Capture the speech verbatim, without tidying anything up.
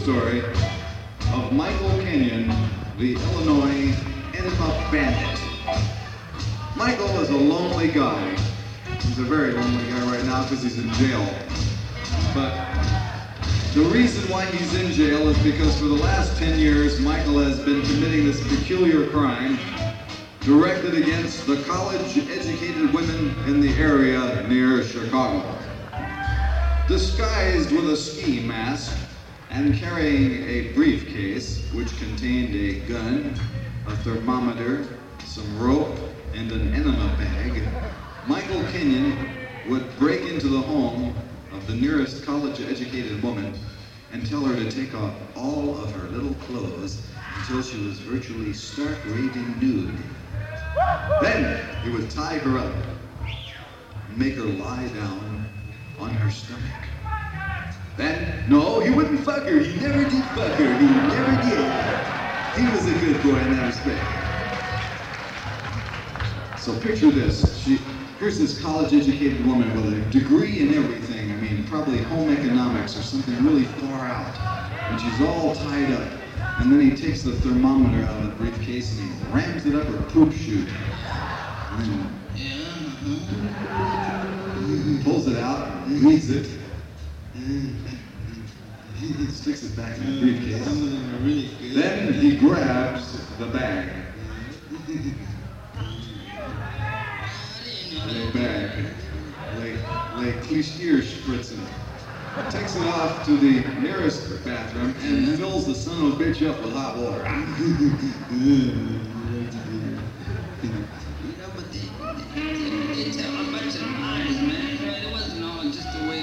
story of Michael Kenyon, the Illinois enema bandit. Michael is a lonely guy. He's a very lonely guy right now because he's in jail. But the reason why he's in jail is because for the last ten years, Michael has been committing this peculiar crime directed against the college-educated women in the area near Chicago. Disguised with a ski mask and carrying a briefcase which contained a gun, a thermometer, some rope, and an enema bag, Michael Kenyon would break into the home of the nearest college-educated woman and tell her to take off all of her little clothes until she was virtually stark raving nude. Then he would tie her up and make her lie down on her stomach. Then, no, he wouldn't fuck her. He never did fuck her. He never did. He was a good boy in that respect. So picture this. She, here's this college-educated woman with a degree in everything. I mean, probably home economics or something really far out. And she's all tied up. And then he takes the thermometer out of the briefcase and he rams it up her poop chute. And then he pulls it out, reads it, he sticks it back in the briefcase. Then he grabs the bag. The bag. Like, like Klischierspritzen. Takes it off to the nearest bathroom and fills the son of a bitch up with hot water.